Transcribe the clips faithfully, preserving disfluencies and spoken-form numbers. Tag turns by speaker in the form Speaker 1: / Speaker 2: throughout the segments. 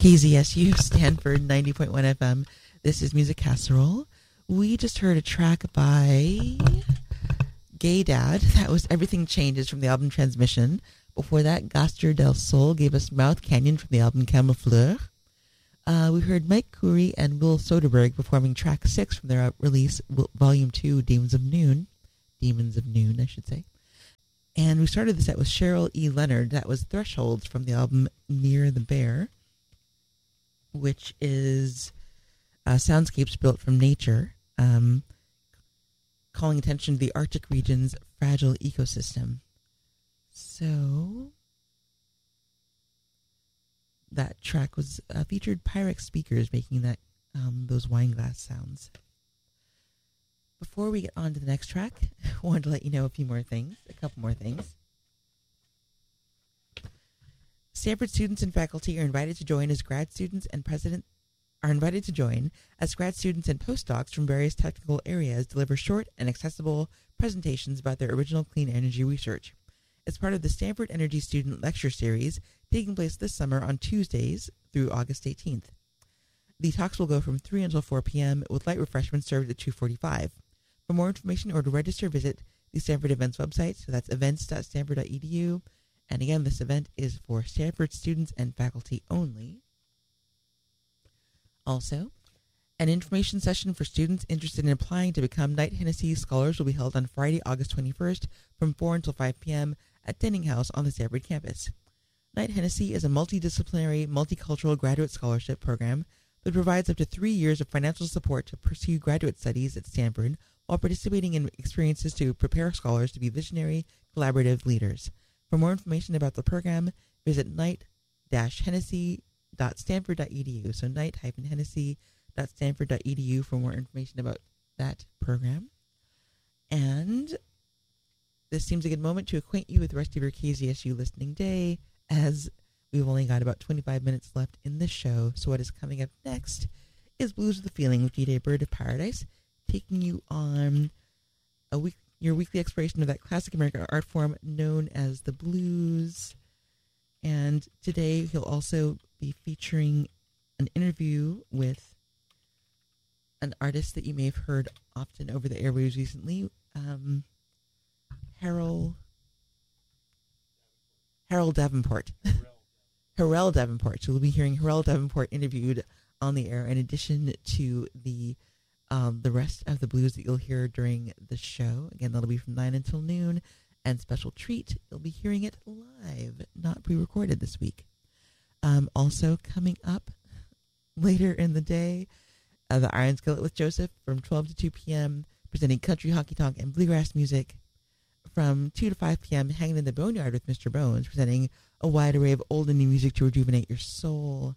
Speaker 1: K Z S U, Stanford ninety point one F M. This is Music Casserole. We just heard a track by Gay Dad. That was Everything Changes from the album Transmission. Before that, Gaster del Sol gave us Mouth Canyon from the album Camoufleur. Uh, we heard Mike Coury and Will Soderbergh performing track six from their release, Volume two, Demons of Noon. Demons of Noon, I should say. And we started the set with Cheryl E. Leonard. That was Thresholds from the album Near the Bear, which is uh, soundscapes built from nature, um, calling attention to the Arctic region's fragile ecosystem. So that track was uh, featured Pyrex speakers making that um, those wine glass sounds. Before we get on to the next track, I wanted to let you know a few more things, a couple more things. Stanford students and faculty are invited to join as grad students and president are invited to join as grad students and postdocs from various technical areas deliver short and accessible presentations about their original clean energy research. It's part of the Stanford Energy Student Lecture Series taking place this summer on Tuesdays through August eighteenth. The talks will go from three until four p.m. with light refreshments served at two forty-five. For more information or to register, visit the Stanford Events website. So that's events dot stanford dot e d u. And again, this event is for Stanford students and faculty only. Also, an information session for students interested in applying to become Knight Hennessy Scholars will be held on Friday, August twenty-first from four until five p.m. at Denning House on the Stanford campus. Knight Hennessy is a multidisciplinary, multicultural graduate scholarship program that provides up to three years of financial support to pursue graduate studies at Stanford while participating in experiences to prepare scholars to be visionary, collaborative leaders. For more information about the program, visit knight dash hennessy dot stanford dot e d u. So knight dash hennessy dot stanford dot e d u for more information about that program. And this seems a good moment to acquaint you with the rest of your K Z S U listening day, as we've only got about twenty-five minutes left in this show. So what is coming up next is Blues with a Feeling with G J Bird of Paradise, taking you on a week, your weekly exploration of that classic American art form known as the blues. And today he'll also be featuring an interview with an artist that you may have heard often over the airwaves recently, um, Harold Harold Davenport. Harold Davenport. So we'll be hearing Harold Davenport interviewed on the air in addition to the um, the rest of the blues that you'll hear during the show. Again, that'll be from nine until noon. And special treat, you'll be hearing it live, not pre-recorded this week. Um, also coming up later in the day, uh, the Iron Skillet with Joseph from twelve to two p.m., presenting country, honky-tonk, and bluegrass music. From two to five p.m., Hanging in the Boneyard with Mister Bones, presenting a wide array of old and new music to rejuvenate your soul.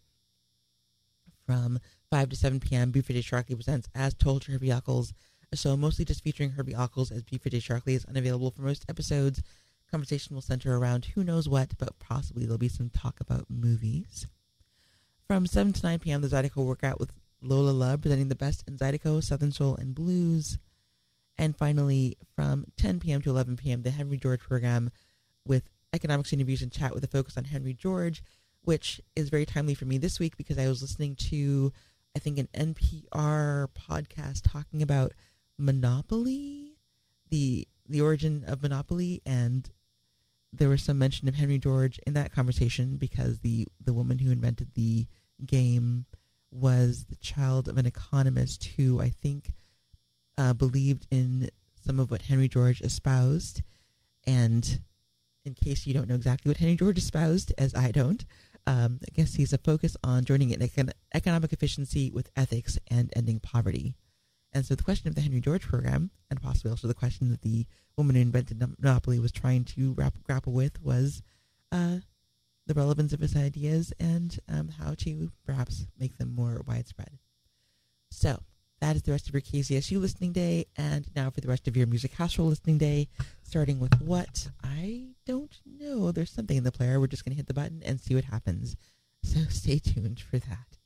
Speaker 1: From five to seven p.m., Buford J. Sharkey presents As Told to Herbie Ockles, a show mostly just featuring Herbie Ockles, as Buford J. Sharkey is unavailable for most episodes. Conversation will center around who knows what, but possibly there'll be some talk about movies. From seven to nine p.m., the Zydeco Workout with Lola Love, presenting the best in Zydeco, Southern Soul, and Blues. And finally, from ten p.m. to eleven p.m., the Henry George program with economics interviews and chat with a focus on Henry George, which is very timely for me this week because I was listening to, I think, an N P R podcast talking about Monopoly, the the origin of Monopoly, and there was some mention of Henry George in that conversation because the, the woman who invented the game was the child of an economist who I think uh, believed in some of what Henry George espoused. And in case you don't know exactly what Henry George espoused, as I don't, um, I guess he's a focus on joining in econ- economic efficiency with ethics and ending poverty. And so the question of the Henry George program, and possibly also the question that the woman who invented Monopoly was trying to rap- grapple with, was uh, the relevance of his ideas and um, how to perhaps make them more widespread. So that is the rest of your K Z S U listening day, and now for the rest of your Music Casserole listening day, starting with what? I don't know. There's something in the player. We're just going to hit the button and see what happens. So stay tuned for that.